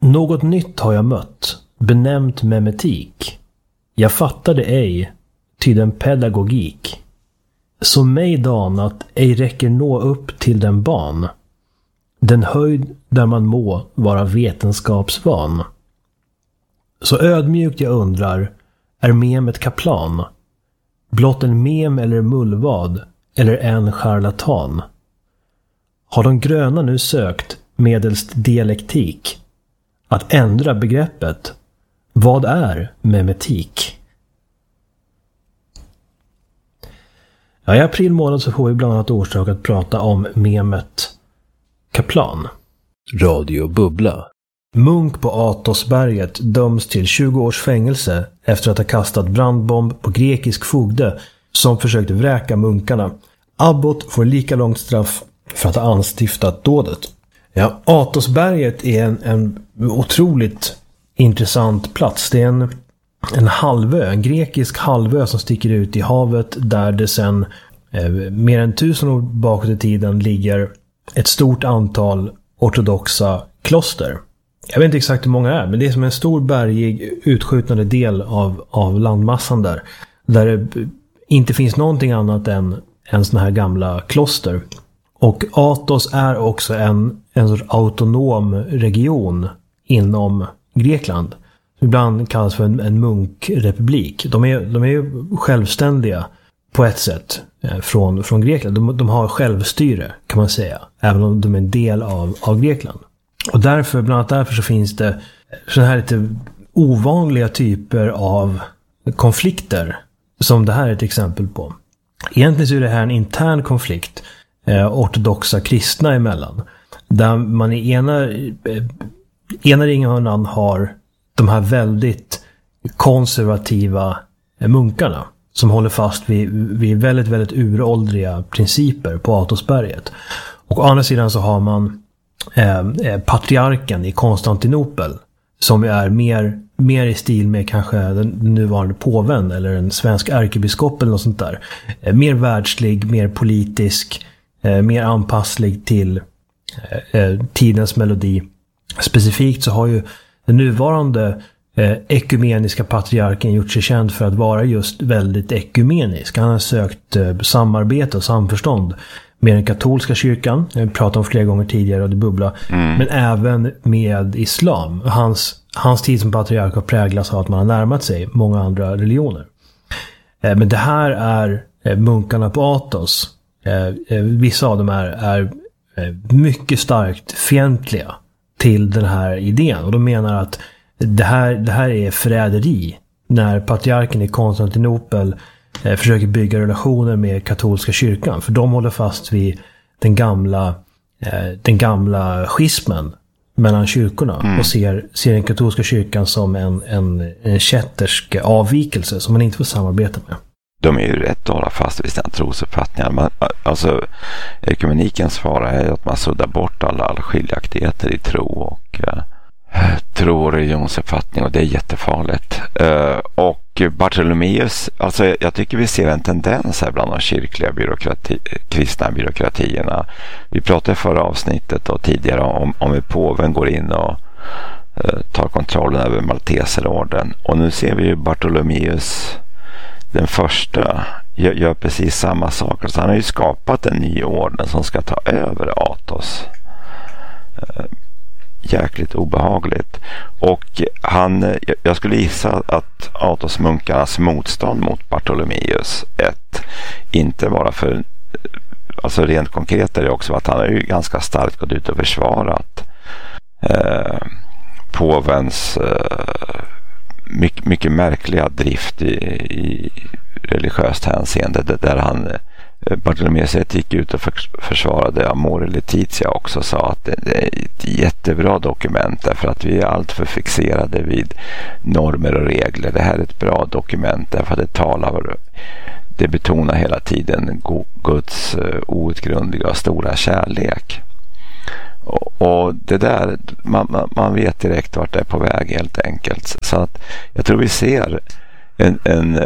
Något nytt har jag mött, benämnt memetik. Jag fattade ej, ty den pedagogik. Som mig danat ej räcker nå upp till den ban. Den höjd där man må vara vetenskapsvan. Så ödmjukt jag undrar, är memet kaplan? Blott en mem eller mullvad, eller en charlatan? Har de gröna nu sökt medelst dialektik att ändra begreppet? Vad är memetik? Ja, i april månad så får vi bland annat orsak att prata om memet kaplan. Radio Bubbla. Munk på Atosberget döms till 20 års fängelse efter att ha kastat brandbomb på grekisk fogde som försökte vräka munkarna. Abbot får lika långt straff för att ha anstiftat dådet. Ja, Atosberget är en otroligt intressant plats. Det är en halvö, en grekisk halvö som sticker ut i havet där det sedan mer än 1000 år bakåt i tiden ligger ett stort antal ortodoxa kloster. Jag vet inte exakt hur många det är, men det är som en stor bergig utskjutande del av landmassan där det inte finns någonting annat än såna här gamla kloster. Och Athos är också en sorts autonom region inom Grekland. Ibland kallas för en munkrepublik. De är självständiga på ett sätt från Grekland. De har självstyre kan man säga, även om de är en del av Grekland. Och bland annat därför så finns det sådana här lite ovanliga typer av konflikter som det här är ett exempel på. Egentligen så är det här en intern konflikt ortodoxa kristna emellan. Där man i ena ringhörnan har de här väldigt konservativa munkarna som håller fast vid väldigt, väldigt uråldriga principer på Atosberget. Och å andra sidan så har man patriarken i Konstantinopel som är mer i stil med kanske den nuvarande påven eller en svensk ärkebiskop eller något sånt där. Mer världslig, mer politisk, mer anpasslig till tidens melodi. Specifikt så har ju den nuvarande ekumeniska patriarken gjort sig känd för att vara just väldigt ekumenisk. Han har sökt samarbete och samförstånd med den katolska kyrkan, jag pratade om flera gånger tidigare och det bubbla, men även med islam. Hans tid som patriark har präglats av att man har närmat sig många andra religioner. Men det här är munkarna på Athos. Vissa av dem är mycket starkt fientliga till den här idén och de menar att det här är förräderi när patriarken i Konstantinopel försöker bygga relationer med katolska kyrkan, för de håller fast vid den gamla schismen mellan kyrkorna och ser den katolska kyrkan som en kättersk avvikelse som man inte får samarbeta med. De är ju rätt att hålla fast vid sina trosuppfattningar. Alltså, ekumenikens fara är att man suddar bort alla skiljaktigheter i tro och religionsuppfattning, och det är jättefarligt. Och Bartholomeus, alltså jag tycker vi ser en tendens här bland de kyrkliga kristna byråkratierna. Vi pratade i förra avsnittet och tidigare om hur påven går in och tar kontrollen över Malteserorden, och nu ser vi ju Bartholomeus den första gör precis samma sak. Alltså han har ju skapat en ny orden som ska ta över Athos. Jäkligt obehagligt. Och jag skulle gissa att Athos-munkarnas motstånd mot Bartholomeus inte bara för, alltså rent konkret är det också att han har ju ganska starkt gått ut och försvarat påvens mycket märkliga drift i religiöst hänseende, där Bartholomeus gick ut och försvarade Amore Laetitia också, sa att det är ett jättebra dokument därför att vi är allt för fixerade vid normer och regler. Det här är ett bra dokument därför att det betonar hela tiden Guds outgrundliga och stora kärlek. Och det där, man vet direkt vart det är på väg helt enkelt. Så att jag tror vi ser en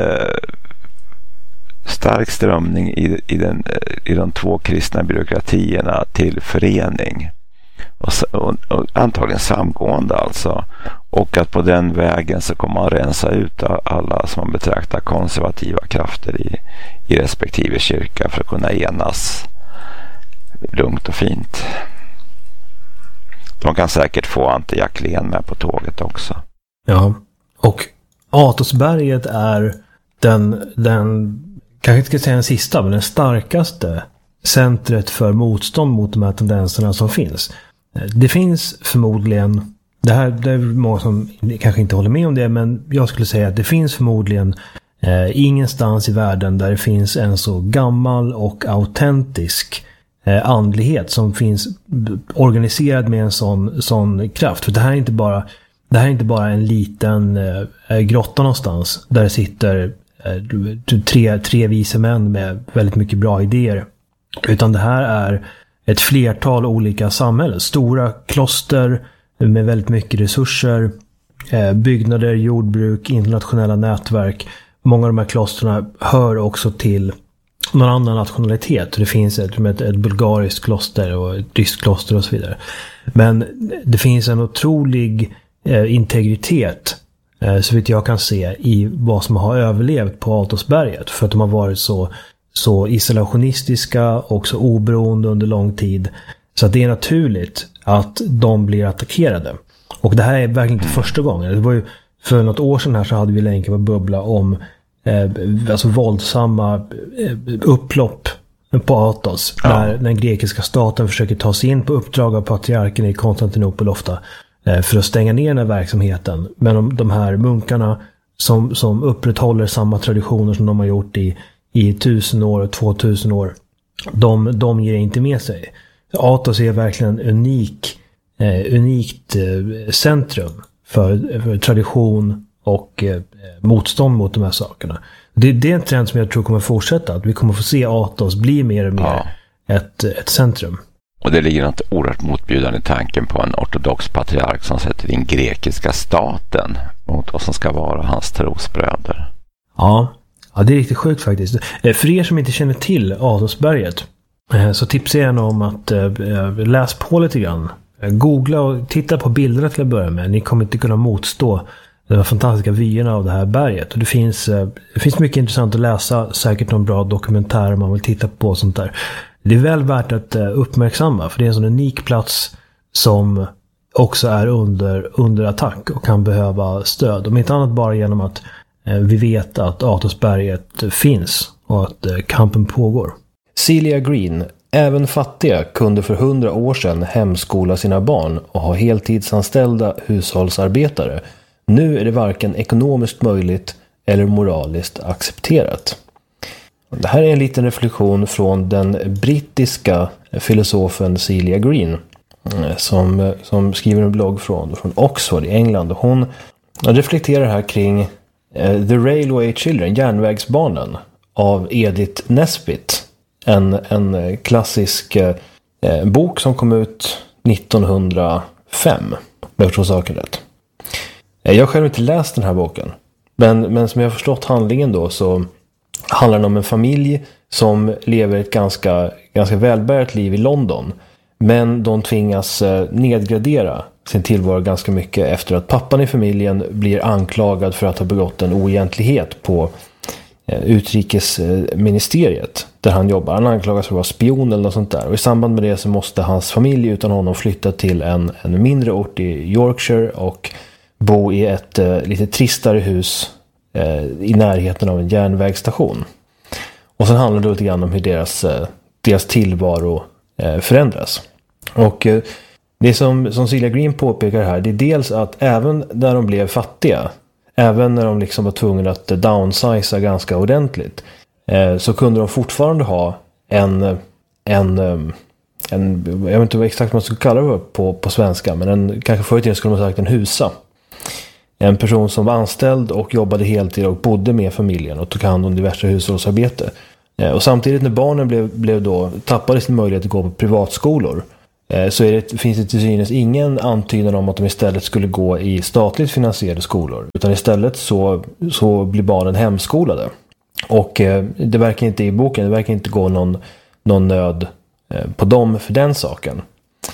stark strömning i de två kristna byråkratierna till förening. och antagligen samgående alltså. Och att på den vägen så kommer man rensa ut alla som man betraktar konservativa krafter i respektive kyrka för att kunna enas lugnt och fint. De kan säkert få Ante Jacklén med på tåget också. Ja, och Atosberget är den kanske inte ska säga den sista, men den starkaste centret för motstånd mot de här tendenserna som finns. Det finns förmodligen, det är många som kanske inte håller med om det, men jag skulle säga att det finns förmodligen ingenstans i världen där det finns en så gammal och autentisk andlighet som finns organiserad med en sån kraft. För det här är inte bara en liten grotta någonstans där det sitter tre vise män med väldigt mycket bra idéer. Utan det här är ett flertal olika samhällen. Stora kloster med väldigt mycket resurser, byggnader, jordbruk, internationella nätverk. Många av de här klosterna hör också till någon annan nationalitet. Det finns ett bulgariskt kloster och ett ryskt kloster och så vidare. Men det finns en otrolig integritet, så vitt jag kan se, i vad som har överlevt på Atosberget. För att de har varit så isolationistiska och så oberoende under lång tid. Så att det är naturligt att de blir attackerade. Och det här är verkligen inte första gången. Det var ju för något år sedan här så hade vi länge på Bubbla om alltså våldsamma upplopp på Athos. Ja. När den grekiska staten försöker ta sig in på uppdrag av patriarken i Konstantinopel ofta för att stänga ner den här verksamheten. Men de här munkarna som upprätthåller samma traditioner som de har gjort i 1000 år och 2000 år, de ger inte med sig. Athos är verkligen unikt centrum för tradition och motstånd mot de här sakerna. Det är en trend som jag tror kommer fortsätta. Att vi kommer få se Athos bli mer och mer ett centrum. Och det ligger något oerhört motbjudande i tanken på en ortodox patriark som sätter in grekiska staten mot vad som ska vara hans trosbröder. Ja, det är riktigt sjukt faktiskt. För er som inte känner till Atosberget så tipsar jag om att läs på lite grann. Googla och titta på bilderna till att börja med. Ni kommer inte kunna motstå de fantastiska vyerna av det här berget. Och det finns mycket intressant att läsa. Säkert någon bra dokumentär om man vill titta på sånt där. Det är väl värt att uppmärksamma. För det är en sån unik plats som också är under attack och kan behöva stöd. Om inte annat bara genom att vi vet att Atosberget finns och att kampen pågår. Celia Green. Även fattiga kunde för 100 år sedan hemskola sina barn och ha heltidsanställda hushållsarbetare. Nu är det varken ekonomiskt möjligt eller moraliskt accepterat. Det här är en liten reflektion från den brittiska filosofen Celia Green som skriver en blogg från Oxford i England. Hon reflekterar här kring The Railway Children, järnvägsbarnen av Edith Nesbit. En klassisk bok som kom ut 1905. Jag tror saken rätt. Jag har själv inte läst den här boken. Men som jag har förstått handlingen då så handlar det om en familj som lever ett ganska välbärgat liv i London. Men de tvingas nedgradera sin tillvaro ganska mycket efter att pappan i familjen blir anklagad för att ha begått en oegentlighet på utrikesministeriet där han jobbar. Han anklagas för att vara spion eller något sånt där. Och i samband med det så måste hans familj utan honom flytta till en mindre ort i Yorkshire och bo i ett lite tristare hus i närheten av en järnvägsstation. Och sen handlar det lite grann om hur deras tillvaro förändras. Och det som Celia Green påpekar här, det är dels att även när de blev fattiga, även när de liksom var tvungna att downsiza ganska ordentligt, så kunde de fortfarande ha en jag vet inte vad exakt man skulle kalla det på svenska, men kanske förut i skulle man sagt en husa. En person som var anställd och jobbade heltid och bodde med familjen och tog hand om diverse hushållsarbete. Och samtidigt när barnen tappade sin möjlighet att gå på privatskolor, så finns det till synes ingen antydan om att de istället skulle gå i statligt finansierade skolor. Utan istället så blir barnen hemskolade. Och det verkar inte i boken, det verkar inte gå någon nöd på dem för den saken.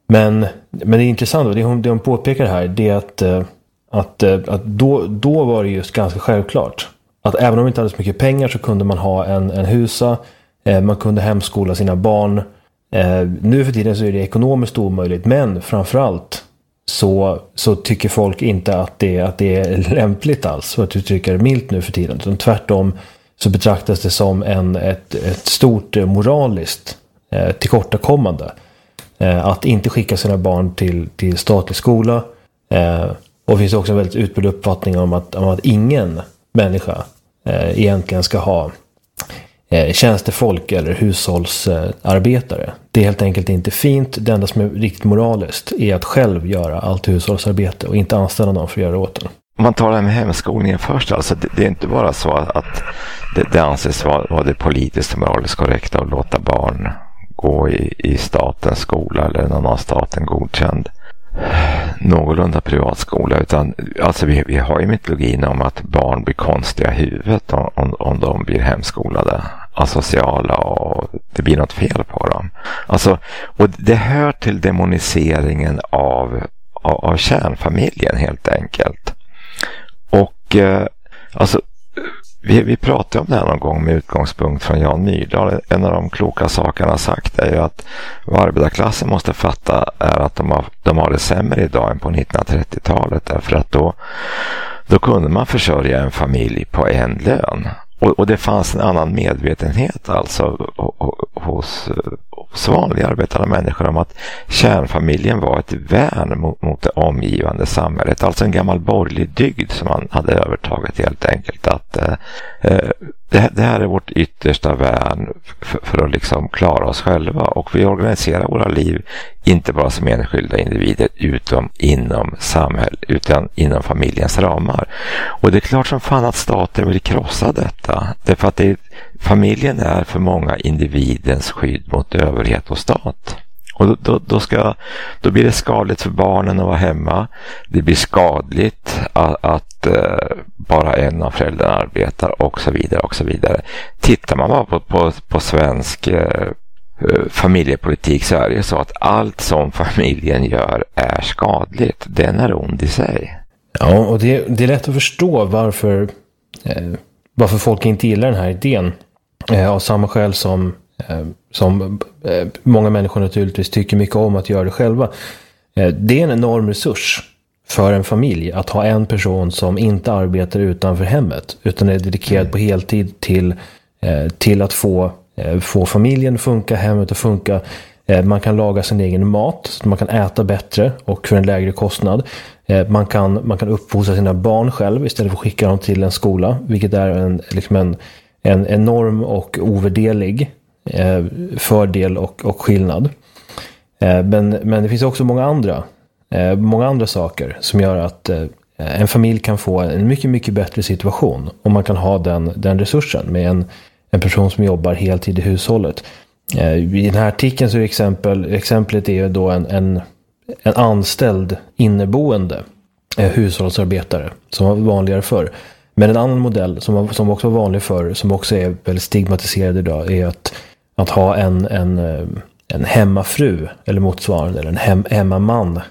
Men det är intressant, och det hon påpekar här, det är att då var det just ganska självklart att även om man inte hade så mycket pengar så kunde man ha en husa, man kunde hemskola sina barn. Nu för tiden så är det ekonomiskt omöjligt, men framförallt så tycker folk inte att det är lämpligt alls, för att uttrycka det milt nu för tiden. Utan tvärtom så betraktas det som ett stort moraliskt tillkortakommande att inte skicka sina barn till statlig skola. Och det finns också en väldigt utbredd uppfattning om att ingen människa egentligen ska ha tjänstefolk eller hushållsarbetare. Det är helt enkelt inte fint. Det enda som är riktigt moraliskt är att själv göra allt hushållsarbete och inte anställa någon för att göra åt den. Om man tar det här med hemskolningen först, alltså det är inte bara så att det anses vara det politiskt och moraliskt korrekta att låta barn gå i statens skola eller någon av staten godkänd någorlunda privatskola, utan alltså vi har ju mytologin om att barn blir konstiga i huvudet om de blir hemskolade, asociala, och det blir något fel på dem. Alltså, och det hör till demoniseringen av kärnfamiljen helt enkelt. Och alltså vi pratade om det här någon gång med utgångspunkt från Jan Myrdal. En av de kloka sakerna han har sagt är ju att vad arbetarklassen måste fatta är att de har det sämre idag än på 1930-talet, därför att då kunde man försörja en familj på en lön. Och det fanns en annan medvetenhet alltså hos vanliga arbetande människor om att kärnfamiljen var ett värn mot det omgivande samhället. Alltså en gammal borgerlig dygd som man hade övertagit helt enkelt. Att det här är vårt yttersta värn för att liksom klara oss själva. Och vi organiserar våra liv inte bara som enskilda individer inom samhället, utan inom familjens ramar. Och det är klart som fan att staten vill krossa detta. Därför att familjen är för många individens skydd mot överhet och stat. Och då blir det skadligt för barnen att vara hemma. Det blir skadligt att bara en av föräldrarna arbetar och så vidare och så vidare. Tittar man bara på svensk familjepolitik så är det ju så att allt som familjen gör är skadligt. Den är ond i sig. Ja, och det är lätt att förstå varför folk inte gillar den här idén. Av samma skäl som många människor naturligtvis tycker mycket om att göra det själva. Det är en enorm resurs för en familj att ha en person som inte arbetar utanför hemmet utan är dedikerad på heltid till att få familjen att funka, hemmet att funka. Man kan laga sin egen mat så att man kan äta bättre och för en lägre kostnad. Man kan uppfostra sina barn själv istället för att skicka dem till en skola, vilket är en enorm och ovärderlig fördel och skillnad. Men det finns också många andra saker som gör att en familj kan få en mycket, mycket bättre situation om man kan ha den resursen med en person som jobbar heltid i hushållet. I den här artikeln så är exemplet är ju då en anställd inneboende hushållsarbetare som var vanligare förr. Men en annan modell som också var vanlig förr, som också är väldigt stigmatiserad idag, är att ha en hemmafru eller motsvarande, eller en hemmaman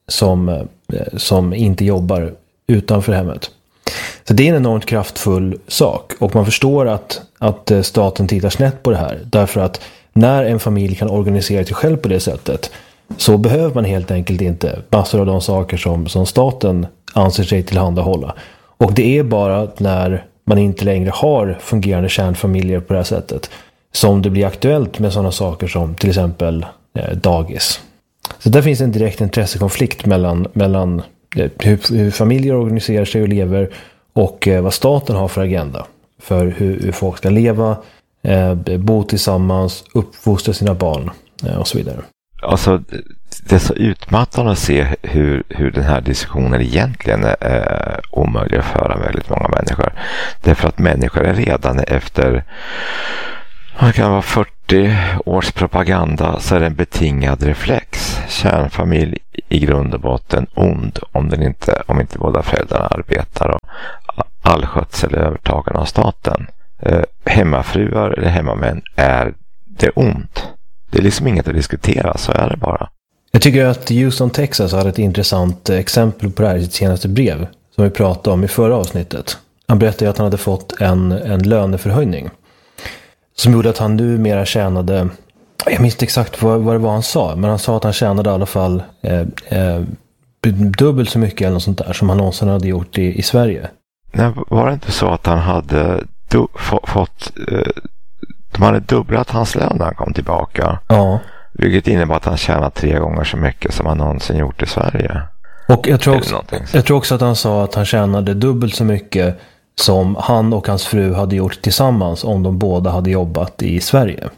som inte jobbar utanför hemmet. Så det är en enormt kraftfull sak, och man förstår att staten tittar snett på det här, därför att när en familj kan organisera sig själv på det sättet så behöver man helt enkelt inte massor av de saker som staten anser sig tillhandahålla. Och det är bara när man inte längre har fungerande kärnfamiljer på det här sättet som det blir aktuellt med sådana saker som till exempel dagis. Så där finns en direkt intressekonflikt mellan hur familjer organiserar sig och lever och vad staten har för agenda för hur folk ska leva, bo tillsammans, uppfostra sina barn och så vidare. Alltså, det är så utmattande att se hur den här diskussionen egentligen är omöjlig att föra med väldigt många människor. Därför att människor är redan efter, det kan vara 40 års propaganda, så är det en betingad reflex. Kärnfamilj i grund och botten ond om inte båda föräldrarna arbetar, och all skötsel är övertagen av staten. Hemmafruar eller hemmamän är det ont. Det är liksom inget att diskutera, så är det bara. Jag tycker att Houston, Texas hade ett intressant exempel på det här i sitt senaste brev som vi pratade om i förra avsnittet. Han berättade att han hade fått en löneförhöjning som gjorde att han numera tjänade, jag minns inte exakt vad det var han sa, men han sa att han tjänade i alla fall dubbelt så mycket eller något sånt där som han någonsin hade gjort i Sverige. Nej, var det inte så att han hade fått de hade dubblat hans lön när han kom tillbaka? Ja. Vilket innebär att han tjänar 3 gånger så mycket som han någonsin gjort i Sverige. Och jag tror också att han sa att han tjänade dubbelt så mycket som han och hans fru hade gjort tillsammans om de båda hade jobbat i Sverige.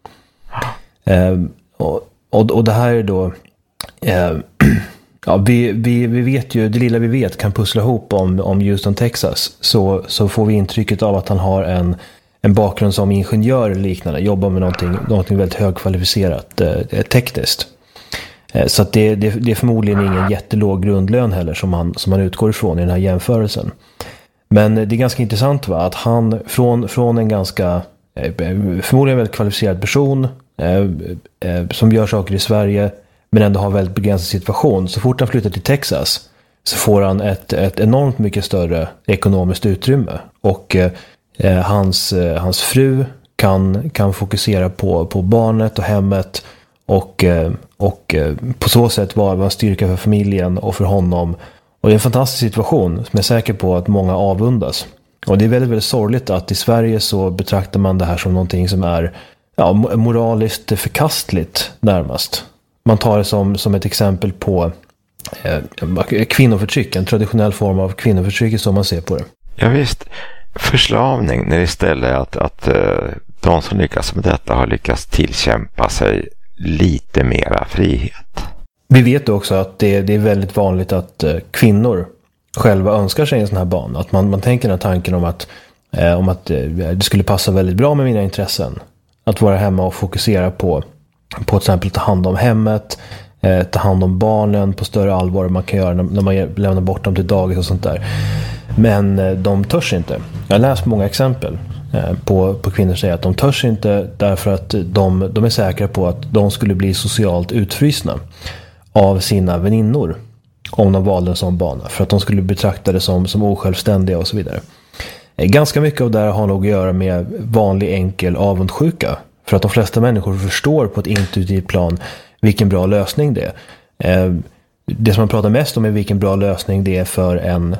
Och det här är då ja, vi vet ju, det lilla vi vet kan pussla ihop om Houston, Texas, så får vi intrycket av att han har en bakgrund som ingenjör eller liknande, jobbar med någonting väldigt högkvalificerat tekniskt. Så att det är förmodligen ingen jättelåg grundlön heller som han utgår ifrån i den här jämförelsen. Men det är ganska intressant att han från en ganska förmodligen väldigt kvalificerad person som gör saker i Sverige men ändå har väldigt begränsad situation. Så fort han flyttar till Texas så får han ett enormt mycket större ekonomiskt utrymme. Och hans fru kan fokusera på barnet och hemmet och på så sätt vara en styrka för familjen och för honom. Och det är en fantastisk situation som jag är säker på att många avundas. Och det är väldigt, väldigt sorgligt att i Sverige så betraktar man det här som någonting som är moraliskt förkastligt närmast. Man tar det som ett exempel på kvinnoförtryck, en traditionell form av kvinnoförtryck som man ser på det. Ja visst, förslavning när istället att de som lyckas med detta har lyckats tillkämpa sig lite mera frihet. Vi vet också att det är väldigt vanligt att kvinnor själva önskar sig en sån här bana. Att man tänker den här tanken om att det skulle passa väldigt bra med mina intressen. Att vara hemma och fokusera på till exempel ta hand om hemmet, ta hand om barnen på större allvar än man kan göra när man lämnar bort dem till dagis och sånt där. Men de törs inte. Jag har läst många exempel på kvinnor som säger att de törs inte därför att de är säkra på att de skulle bli socialt utfrysna av sina väninnor om de valde en sån bana, för att de skulle betrakta det som osjälvständiga och så vidare. Ganska mycket av det här har nog att göra med vanlig enkel avundsjuka, för att de flesta människor förstår på ett intuitivt plan vilken bra lösning det är. Det som man pratar mest om är vilken bra lösning det är för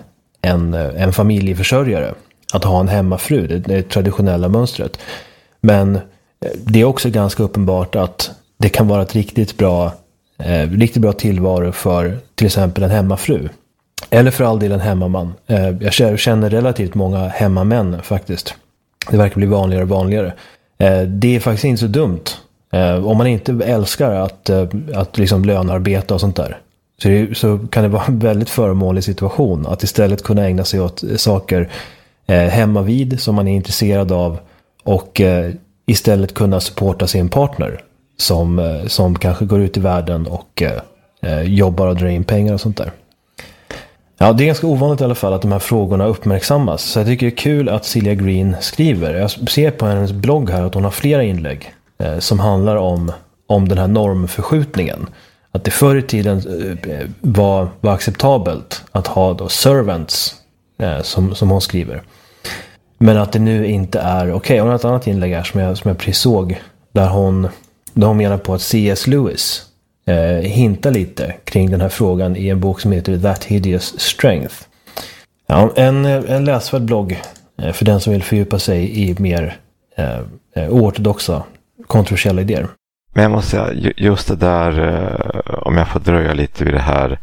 en familjeförsörjare att ha en hemmafru, det är det traditionella mönstret. Men det är också ganska uppenbart att det kan vara ett riktigt bra tillvaro för till exempel en hemmafru. Eller för all del en hemmaman. Jag känner relativt många hemmamän faktiskt. Det verkar bli vanligare och vanligare. Det är faktiskt inte så dumt. Om man inte älskar att liksom lönarbeta och sånt där. Så kan det vara en väldigt förmånlig situation att istället kunna ägna sig åt saker hemma vid som man är intresserad av och istället kunna supporta sin partner som kanske går ut i världen och jobbar och drar in pengar och sånt där. Ja, det är ganska ovanligt i alla fall att de här frågorna uppmärksammas. Så jag tycker det är kul att Celia Green skriver. Jag ser på hennes blogg här att hon har flera inlägg som handlar om den här normförskjutningen. Att det förr i tiden var acceptabelt att ha då servants som hon skriver. Men att det nu inte är okej. Och ett annat inlägg här som jag precis såg där hon menar på att C.S. Lewis hintar lite kring den här frågan i en bok som heter That Hideous Strength. Ja, en läsvärd blogg för den som vill fördjupa sig i mer oortodoxa kontroversiella idéer. Men jag måste säga, just det där, om jag får dröja lite vid det här.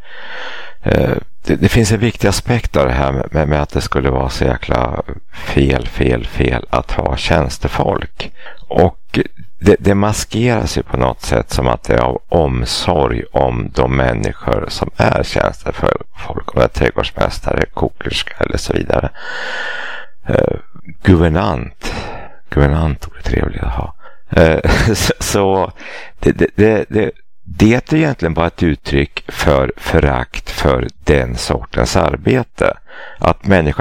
Det finns en viktig aspekt av det här med att det skulle vara så jäkla fel att ha tjänstefolk. Och det maskeras ju på något sätt som att det är av omsorg om de människor som är tjänstefolk, om det är trädgårdsmästare, kokerska eller så vidare. Guvernant är trevligt att ha. Så det är egentligen bara ett uttryck för förakt för den sortens arbete. Att människan